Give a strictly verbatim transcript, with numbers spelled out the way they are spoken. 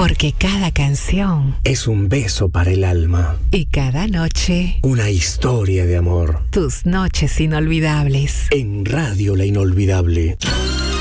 Porque cada canción es un beso para el alma. Y cada noche una historia de amor. Tus noches inolvidables. En Radio La Inolvidable.